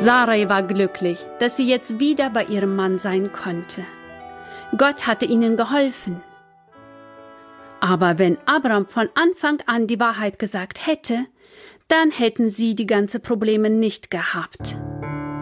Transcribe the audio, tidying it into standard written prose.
Sarai war glücklich, dass sie jetzt wieder bei ihrem Mann sein konnte. Gott hatte ihnen geholfen. Aber wenn Abraham von Anfang an die Wahrheit gesagt hätte, dann hätten sie die ganzen Probleme nicht gehabt.